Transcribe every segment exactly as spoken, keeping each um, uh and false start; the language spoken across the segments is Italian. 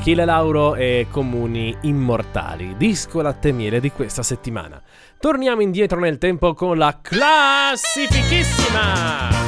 Achille Lauro e Comuni Immortali, disco latte e miele di questa settimana. Torniamo indietro nel tempo con la classifichissima.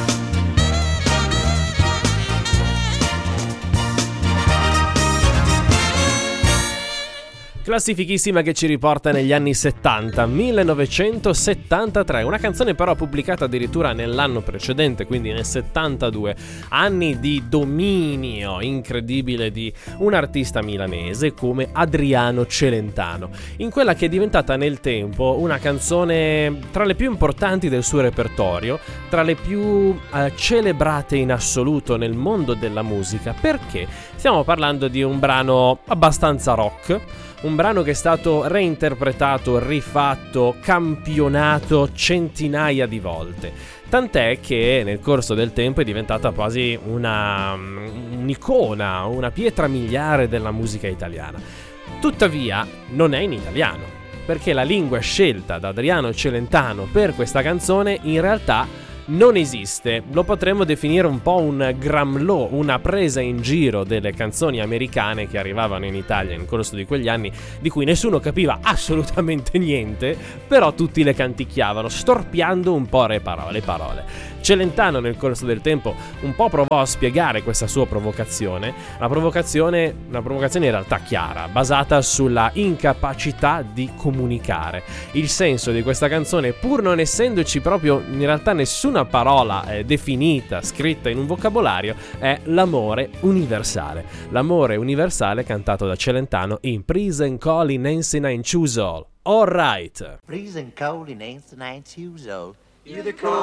Classifichissima che ci riporta negli anni settanta, millenovecentosettantatré, una canzone però pubblicata addirittura nell'anno precedente, quindi nel settantadue, anni di dominio incredibile di un artista milanese come Adriano Celentano, in quella che è diventata nel tempo una canzone tra le più importanti del suo repertorio, tra le più eh, celebrate in assoluto nel mondo della musica, perché stiamo parlando di un brano abbastanza rock, un brano che è stato reinterpretato, rifatto, campionato centinaia di volte. Tant'è che nel corso del tempo è diventata quasi una, un'icona, una pietra miliare della musica italiana. Tuttavia non è in italiano, perché la lingua scelta da Adriano Celentano per questa canzone in realtà non esiste. Lo potremmo definire un po' un gramlò, una presa in giro delle canzoni americane che arrivavano in Italia nel corso di quegli anni, di cui nessuno capiva assolutamente niente, però tutti le canticchiavano, storpiando un po' le parole. Celentano nel corso del tempo un po' provò a spiegare questa sua provocazione, la provocazione, una provocazione in realtà chiara, basata sulla incapacità di comunicare. Il senso di questa canzone, pur non essendoci proprio in realtà nessuna parola eh, definita, scritta in un vocabolario, è l'amore universale. L'amore universale cantato da Celentano in Prison Call in Nancy Nine Choose All. All right. Prison Call in Nancy Nine Choose All. You're the call.